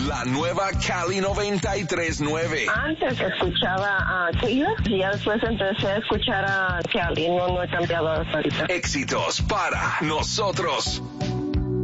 La nueva Cali 93.9. Antes escuchaba a Tila y ya después empecé a escuchar a Cali. No he cambiado hasta ahorita. Éxitos para nosotros.